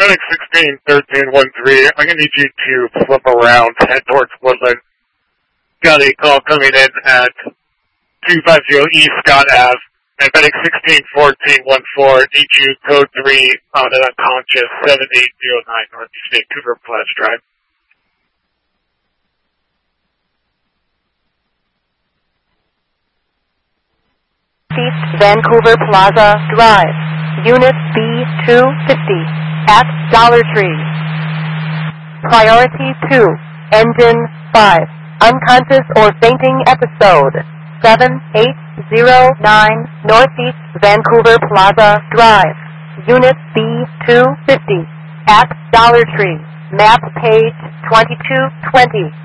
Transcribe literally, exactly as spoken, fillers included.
FedEx sixteen thirteen one three, I'm going to need you to flip around, head towards Woodland. Got a call coming in at two fifty East Scott Avenue. And FedEx sixteen fourteen one four, need you code three on an unconscious seven eight zero nine Northeast Vancouver Plaza Drive. East Vancouver Plaza Drive, Unit B two fifty, at Dollar Tree. Priority two, Engine five, unconscious or fainting episode, seven eight zero nine Northeast Vancouver Plaza Drive, Unit B two fifty, at Dollar Tree. Map page twenty-two twenty.